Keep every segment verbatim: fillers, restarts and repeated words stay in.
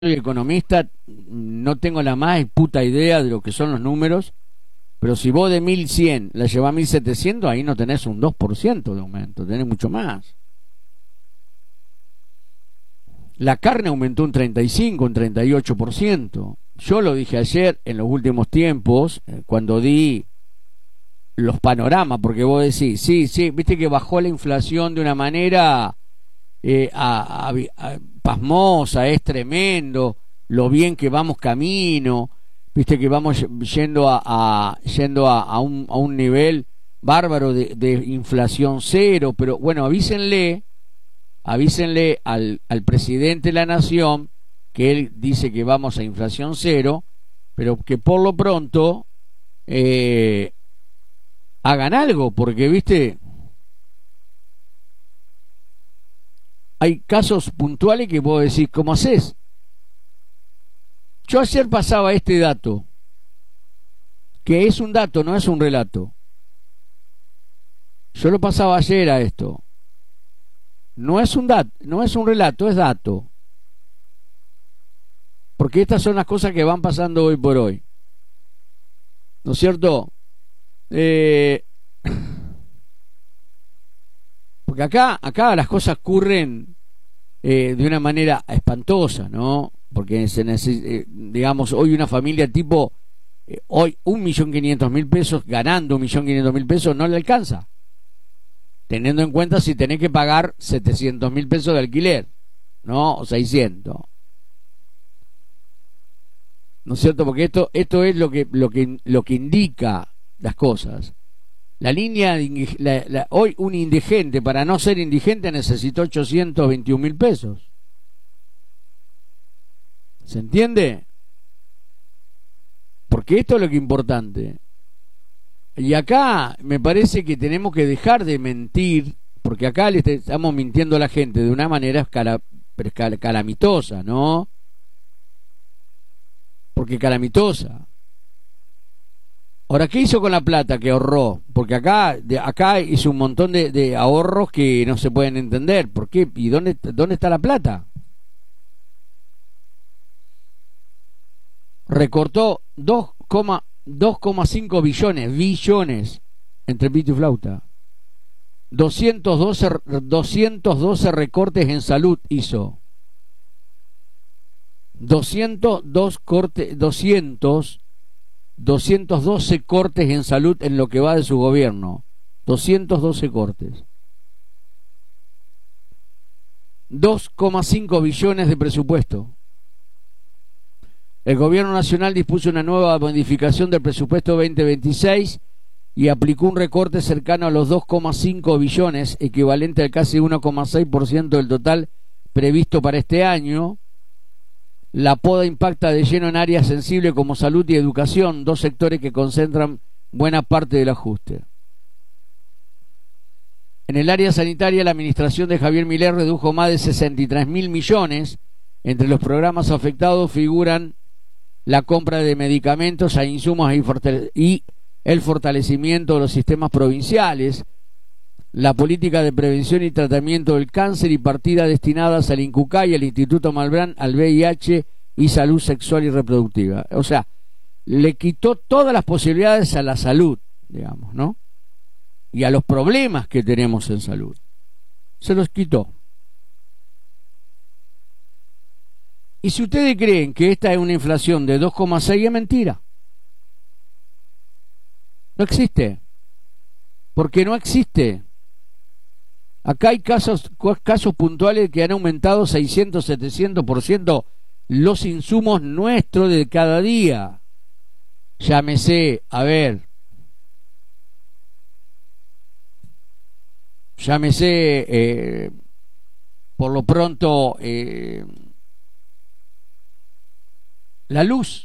soy economista, no tengo la más puta idea de lo que son los números, pero si vos de mil cien la llevás a mil setecientos, ahí no tenés un dos por ciento de aumento, tenés mucho más. La carne aumentó un treinta y cinco, un treinta y ocho por ciento. Yo lo dije ayer, en los últimos tiempos, eh, cuando di los panoramas, porque vos decís, sí, sí, viste que bajó la inflación de una manera eh, a, a, a, pasmosa, es tremendo, lo bien que vamos camino, viste que vamos yendo a, a yendo a, a, un, a un nivel bárbaro de, de inflación cero, pero bueno, avísenle, avísenle al, al presidente de la nación que él dice que vamos a inflación cero, pero que por lo pronto eh, hagan algo, porque viste, hay casos puntuales que vos decís, ¿cómo haces? Yo ayer pasaba este dato, que es un dato, no es un relato. Yo lo pasaba ayer a esto. No es un dato, no es un relato, es dato. Porque estas son las cosas que van pasando hoy por hoy. ¿No es cierto? Eh, porque acá, acá las cosas ocurren eh, de una manera espantosa, ¿no? Porque se necesita, eh, digamos, hoy una familia tipo, eh, hoy un millón quinientos mil pesos, ganando un millón quinientos mil pesos, no le alcanza. Teniendo en cuenta si tenés que pagar setecientos mil pesos de alquiler, ¿no? O seiscientos. ¿No es cierto? Porque esto, esto es lo que, lo que, lo que indica las cosas. La línea, de, la, la, hoy un indigente, para no ser indigente, necesitó ochocientos veintiún mil pesos. ¿Se entiende? Porque esto es lo que es importante. Y acá me parece que tenemos que dejar de mentir, porque acá le estamos mintiendo a la gente de una manera escala, escala, calamitosa, ¿no? Porque calamitosa. Ahora, ¿qué hizo con la plata que ahorró? Porque acá, de, acá hizo un montón de, de ahorros que no se pueden entender. ¿Por qué? ¿Y dónde, dónde está la plata? Recortó dos coma cinco billones, billones, entre pito y flauta. doscientos doce, doscientos doce recortes en salud hizo. doscientos dos cortes, doscientos, doscientos doce cortes en salud en lo que va de su gobierno. doscientos doce cortes. dos coma cinco billones de presupuesto. El gobierno nacional dispuso una nueva modificación del presupuesto veinte veintiséis y aplicó un recorte cercano a los dos coma cinco billones, equivalente al casi uno coma seis por ciento del total previsto para este año. La poda impacta de lleno en áreas sensibles como salud y educación, dos sectores que concentran buena parte del ajuste. En el área sanitaria, la administración de Javier Milei redujo más de sesenta y tres mil millones. Entre los programas afectados figuran la compra de medicamentos e insumos y el fortalecimiento de los sistemas provinciales, la política de prevención y tratamiento del cáncer y partidas destinadas al INCUCAI, al Instituto Malbrán, al V I H y salud sexual y reproductiva. O sea, le quitó todas las posibilidades a la salud, digamos, ¿no? Y a los problemas que tenemos en salud. Se los quitó. Y si ustedes creen que esta es una inflación de dos coma seis, es mentira. No existe. Porque no existe. Acá hay casos, casos puntuales que han aumentado seiscientos, setecientos por ciento los insumos nuestros de cada día. Llámese, a ver, llámese, eh, por lo pronto, eh, la luz.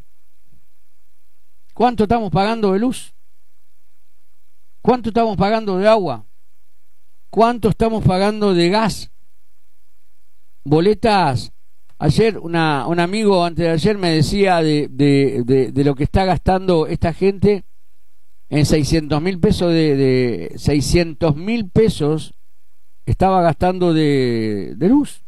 ¿Cuánto estamos pagando de luz? ¿Cuánto estamos pagando de agua? ¿Cuánto estamos pagando de gas? Boletas. Ayer una, un amigo antes de ayer me decía de, de, de, de lo que está gastando esta gente en seiscientos mil pesos de, de seiscientos mil pesos estaba gastando de, de luz.